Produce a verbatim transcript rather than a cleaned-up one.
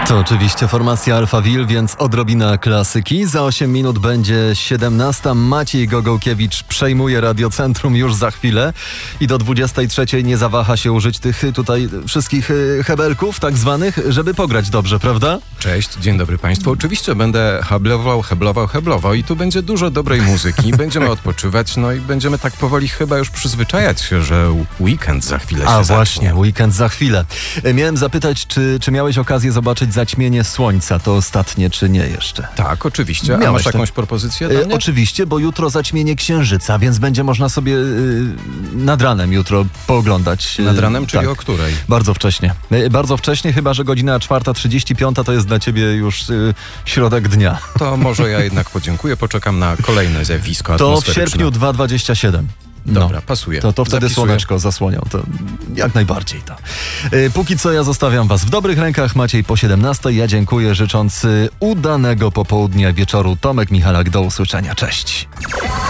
To oczywiście formacja Alphaville, więc odrobina klasyki. Za osiem minut będzie siedemnasta. Maciej Gogołkiewicz przejmuje Radiocentrum już za chwilę i do dwudziestej trzeciej nie zawaha się użyć tych tutaj wszystkich hebelków tak zwanych, żeby pograć dobrze, prawda? Cześć, dzień dobry Państwu. Oczywiście będę heblował, heblował, heblował i tu będzie dużo dobrej muzyki. Będziemy odpoczywać, no i będziemy tak powoli chyba już przyzwyczajać się, że weekend za chwilę się A zacznie. właśnie, weekend za chwilę. Miałem zapytać, czy, czy miałeś okazję zobaczyć zaćmienie słońca, to ostatnie, czy nie jeszcze? Tak, oczywiście. A Miałeś masz ten- jakąś propozycję dla E, mnie? oczywiście, bo jutro zaćmienie księżyca, więc będzie można sobie y, nad ranem jutro pooglądać. y, Nad ranem, czyli tak. o której? Bardzo wcześnie. E, Bardzo wcześnie, chyba że godzina czwarta trzydzieści pięć to jest dla ciebie już y, środek dnia. To może ja jednak podziękuję, poczekam na kolejne zjawisko To w atmosferyczne. sierpniu dwa dwadzieścia siedem. Dobra, pasuje. To, to wtedy Zapisuję. słoneczko zasłonią, to jak najbardziej. To. E, Póki co ja zostawiam was w dobrych rękach. Maciej po siedemnastej. Ja dziękuję, życząc y, udanego popołudnia, wieczoru. Tomek Michalak, do usłyszenia. Cześć.